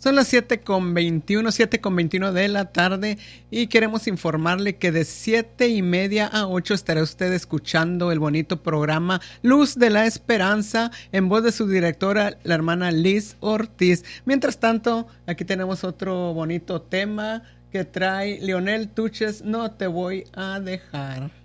Son las 7:21 de la tarde y queremos informarle que de 7:30 a 8 estará usted escuchando el bonito programa Luz de la Esperanza en voz de su directora, la hermana Liz Ortiz. Mientras tanto, aquí tenemos otro bonito tema que trae Leonel Tuches, No te voy a dejar.